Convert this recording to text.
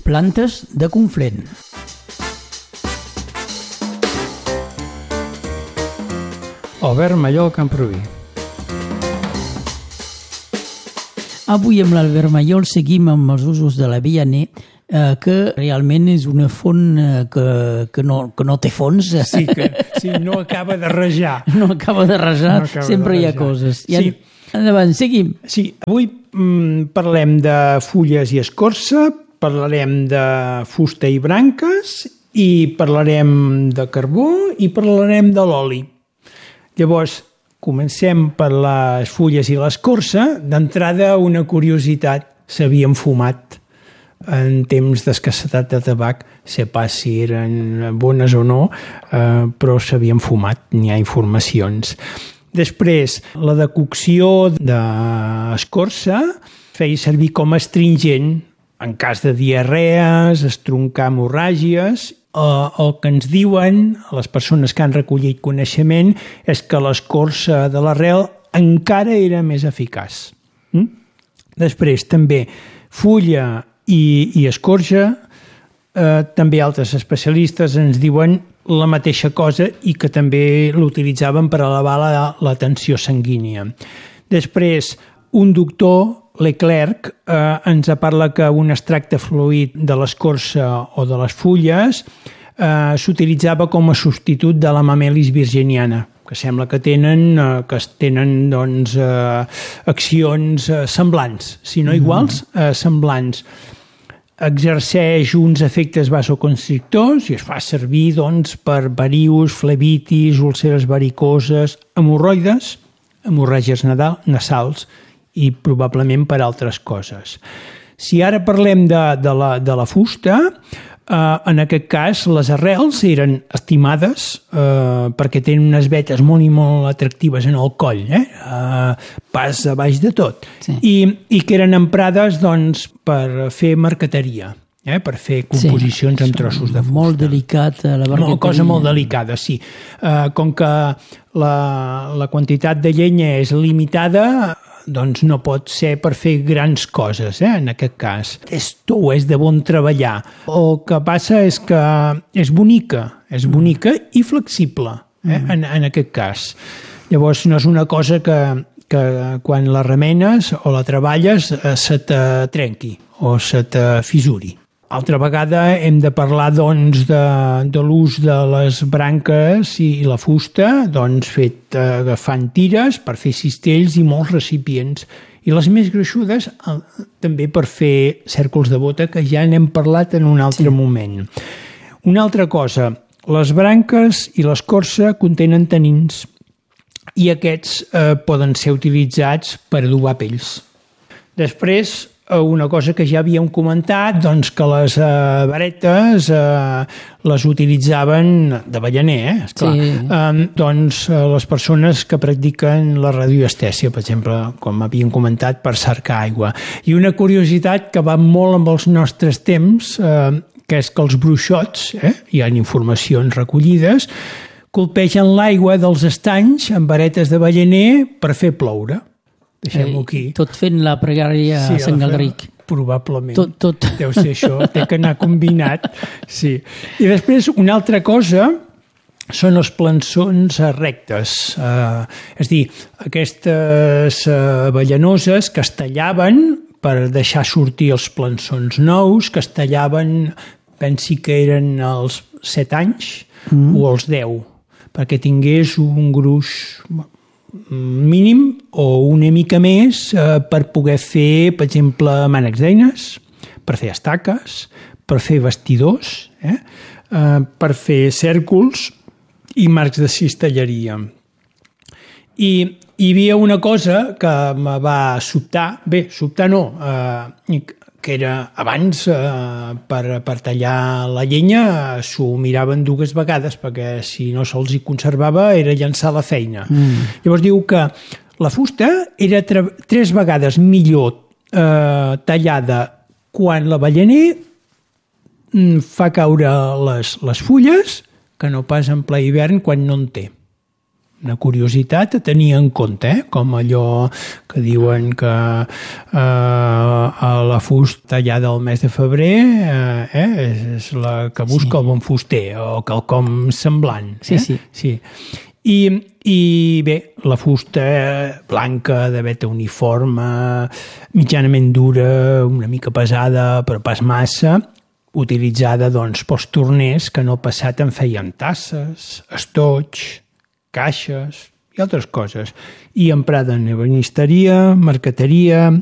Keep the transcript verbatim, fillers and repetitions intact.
Plantes de Conflent. Albert Mallol, Camproví. Avui amb l'Albert Mallol seguim amb els usos de l'avellaner, eh, que realment és una font eh, que, que, no, que no té fons. Sí, que sí, no acaba de rajar. No acaba de rajar, no acaba sempre de hi ha rajar. coses. I Sí. Endavant, seguim. Sí, avui mm, parlem de fulles i escorça, parlarem de fusta i branques i parlarem de carbó i parlarem de l'oli. Llavors, comencem per les fulles i l'escorça. D'entrada, una curiositat, s'havien fumat en temps d'escassetat de tabac, sé pas si eren bones o no, eh, però s'havien fumat, n'hi ha informacions. Després, la decocció d'escorça feia servir com a astringent en cas de diarrees, estroncar hemorràgies. El que ens diuen les persones que han recollit coneixement és que l'escorça de l'arrel encara era més eficaç. Mm? Després, també, fulla i, i escorça, eh, també altres especialistes ens diuen la mateixa cosa i que també l'utilitzaven per elevar la, la tensió sanguínia. Després, un doctor, Leclerc, eh, ens parla que un extracte fluid de l'escorça o de les fulles eh, s'utilitzava com a substitut de la mamelis virginiana, que sembla que tenen, eh, que tenen doncs, eh, accions eh, semblants, si no iguals, eh, semblants. Exerceix uns efectes vasoconstrictors i es fa servir doncs, per varius, flebitis, úlceres varicoses, hemorroides, hemorràgies nasals i probablement per altres coses. Si ara parlem de, de, la, de la fusta, eh, en aquest cas les arrels eren estimades eh, perquè tenen unes vetes molt i molt atractives en el coll, eh? Eh, pas a baix de tot, sí. I, i que eren emprades doncs, per fer marqueteria, eh? Per fer composicions sí, amb trossos de fusta. Molt delicat, la marqueteria. Una cosa molt delicada, sí. Eh, com que la, la quantitat de llenya és limitada, doncs no pot ser per fer grans coses, eh, en aquest cas. És tou, és de bon treballar. El que passa és que és bonica, és bonica i flexible, eh, mm. en, en aquest cas. Llavors no és una cosa que, que quan la remenes o la treballes eh, se te trenqui o se te fissuri. Altra vegada hem de parlar doncs, de, de l'ús de les branques i la fusta, doncs, fet eh, agafant tires per fer cistells i molts recipients. I les més gruixudes eh, també per fer cèrcols de bota, que ja n'hem parlat en un altre sí. moment. Una altra cosa, les branques i l'escorça contenen tanins i aquests eh, poden ser utilitzats per adobar pells. Després, una cosa que ja havíem comentat, doncs que les uh, varetes uh, les utilitzaven d'avellaner, eh? Esclar. Sí. Um, doncs uh, les persones que practiquen la radioestèsia, per exemple, com havíem comentat, per cercar aigua. I una curiositat que va molt amb els nostres temps, uh, que és que els bruixots, eh? Hi ha informacions recollides, colpegen l'aigua dels estanys amb varetes d'avellaner per fer ploure. Deixem-ho aquí. Tot fent la pregària sí, a Sant Galdric. Probablement. Tot, tot. Deu ser això, té que anar combinat. Sí. I després, una altra cosa són els plançons rectes. Uh, és a dir, aquestes avellanoses que es tallaven per deixar sortir els plançons nous, que es tallaven, pensi que eren els set anys mm. o els deu, perquè tingués un gruix mínim o una mica més eh, per poder fer, per exemple, mànecs d'eines, per fer estaques, per fer vestidors, eh? Eh, per fer cèrcols i marcs de cistelleria. I hi havia una cosa que me va sobtar, bé, sobtar no, eh, que era abans, eh, per, per tallar la llenya, s'ho miraven dues vegades, perquè si no se'ls hi conservava era llançar la feina. Mm. Llavors diu que la fusta era tre tres vegades millor eh, tallada quan l'avellaner mm, fa caure les, les fulles que no pas en ple hivern quan no en té. una curiositat a tenir en compte, eh? Com allò que diuen que eh, a la fusta ja del mes de febrer eh, eh, és la que busca sí. el bon fuster o quelcom semblant. Eh? Sí, sí. sí. I, I bé, la fusta blanca de veta uniforme, mitjanament dura, una mica pesada, però pas massa, utilitzada doncs, pels torners que en el passat en feien tasses, estoig, caixes i altres coses, i emprada en ebenisteria, marqueteria,